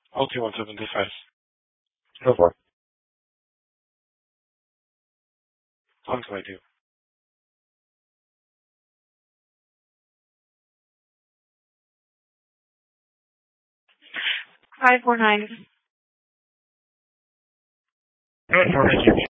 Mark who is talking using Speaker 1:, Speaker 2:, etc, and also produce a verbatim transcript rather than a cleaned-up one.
Speaker 1: Okay, one seventy-five.
Speaker 2: Go for it.
Speaker 1: One twenty.
Speaker 3: Five four nine.
Speaker 2: Good for you.